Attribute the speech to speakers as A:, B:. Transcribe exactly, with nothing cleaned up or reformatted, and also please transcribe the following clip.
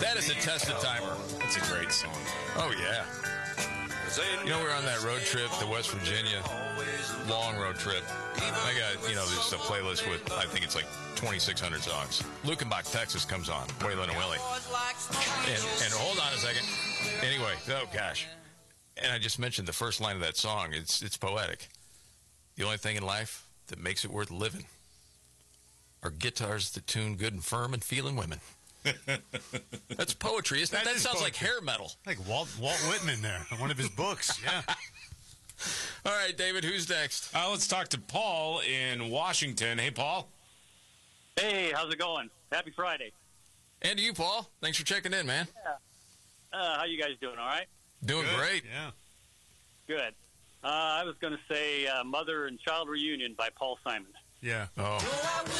A: That is a tested timer.
B: That's a great song.
A: Oh, yeah. You know, we were on that road trip to West Virginia, long road trip. I got, you know, this a playlist with, I think it's like twenty-six hundred songs. Lukenbach, Texas comes on, Waylon and Willie. And, and hold on a second. Anyway, oh gosh. And I just mentioned the first line of that song. It's it's poetic. The only thing in life that makes it worth living are guitars that tune good and firm and feeling women. That's poetry, isn't it? That, that sounds poetry. Like hair metal.
C: Like Walt Walt Whitman there, one of his books. Yeah.
A: All right, David, who's next?
B: Uh, let's talk to Paul in Washington. Hey, Paul.
D: Hey, how's it going? Happy Friday.
A: And to you, Paul. Thanks for checking in, man.
D: Yeah. Uh, how you guys doing, all right?
A: Doing
C: Good.
A: great.
C: Yeah.
D: Good. Uh, I was going to say uh, Mother and Child Reunion by Paul Simon.
C: Yeah.
A: Oh.